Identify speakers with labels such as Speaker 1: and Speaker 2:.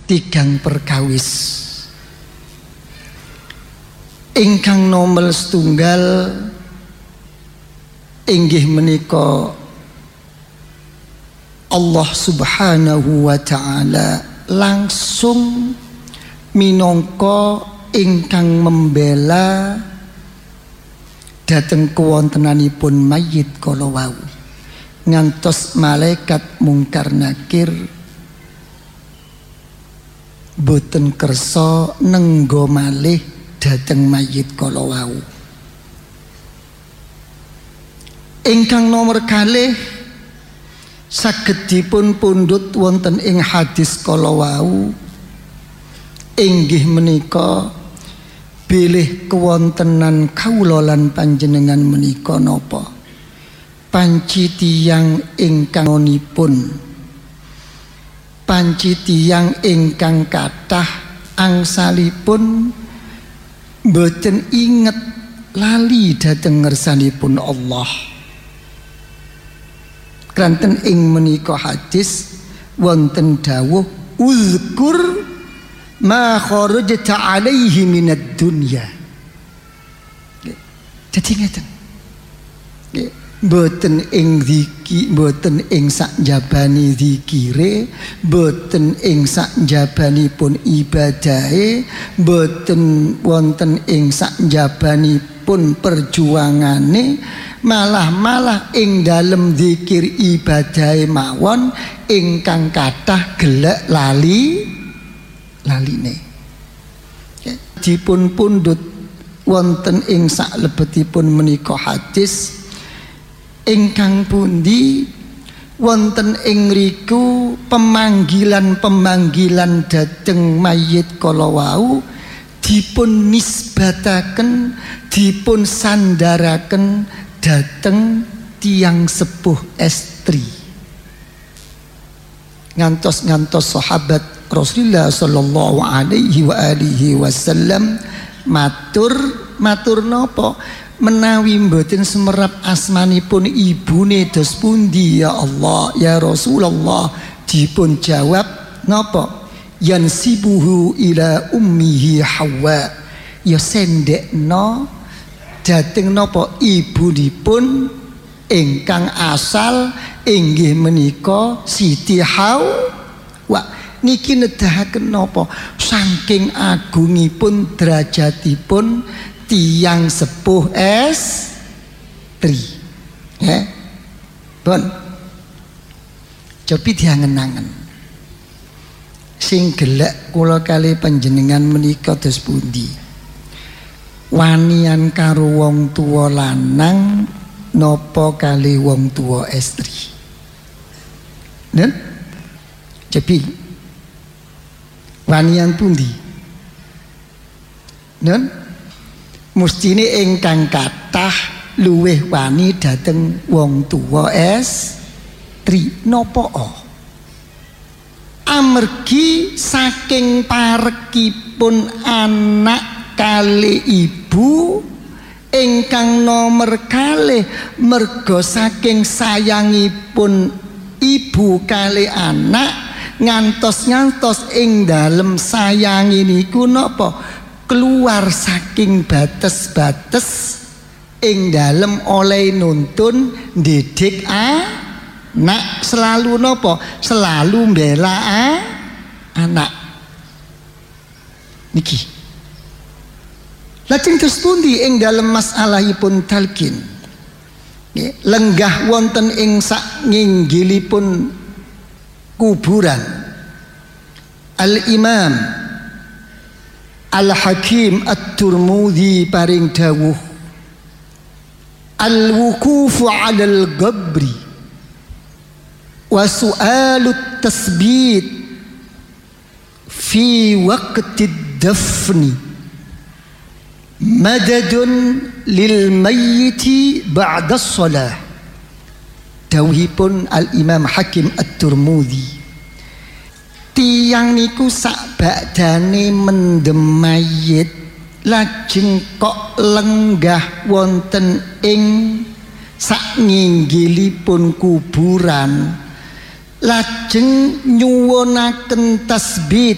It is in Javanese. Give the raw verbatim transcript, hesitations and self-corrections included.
Speaker 1: tigang perkawis. Ingkang nomor setunggal inggih menika Allah Subhanahu wa ta'ala langsung minangka ingkang membela dhateng kawontenanipun mayit kala wau, ngantos malaikat mungkar nakir boten kersa nenggo malih dhateng mayit kala wau. Ingkang nomor kalih saged dipun pundhut wonten ing hadis kala wau inggih menika bilih kewontenan kawula lan panjenengan menika napa panci tiyang ingkang nipun panci tiyang ingkang kathah angsalipun boten inget lali dhateng ngersanipun Allah. Kranten ing menika hadis wonten dawuh uzkur ma kharajta alaihi minad dunya. Dadi ngeten. Boten ing ziki, boten ing sakjabani zikire, boten ing sakjabanipun ibadahe, boten wonten ing sakjabanipun perjuangane, malah-malah ing dalem zikir ibadahe mawon ingkang kathah gelek lali laline. Dipun pundhut wonten ing saklebetipun menika hadis ingkang pundi wonten ing riku pemanggilan-pemanggilan dhateng mayit kala wau dipun nisbataken, dipun sandaraken dhateng tiang sepuh estri. Ngantos-ngantos sahabat Rasulullah sallallahu alaihi wa alihi wasallam matur matur napa menawi mboten semerap asmanipun ibune dos pundi ya Allah ya Rasulullah, dipun jawab napa yansibuhu ila ummihi Hawa, ya sendekno dhateng napa ibunipun ingkang asal inggih menika Siti Hawa. Niki nedahaken napa saking agungipun derajatipun tiyang sepuh estri. Ya. Pun cobi diangen-angen. Sing gelek kula kali panjenengan menika dos pundi? Wanian karo wong tuwa lanang napa kali wong tuwa estri? Nen? Cobi wanian pundi? Nen? Mustine ingkang kathah luweh wani dhateng wong tuwa estri napa? Amergi saking parekipun anak kali ibu ingkang nomor kalih, merga saking sayangipun ibu kali anak ngantos-ngantos ing dalem sayangi niku napa keluar saking bates-bates ing dalem oleh nuntun didik anak, selalu napa selalu mbela anak niki. Lajeng terus pundi ing dalem masalahipun talqin lenggah wonten ing sak nginggilipun kuburan. Al-Imam Al-Hakim At-Tirmidzi paring dawuh al-wukufu 'alal qabri wa su'alut tasbit fi waqti dafni madadun lil mayyiti ba'da shalah. Dawuhipun Al-Imam Hakim At-Tirmidzi, tiyang niku sak badane mendem mayit lajeng kok lenggah wonten ing sak nginggilipun kuburan lajeng nyuwunaken tasbih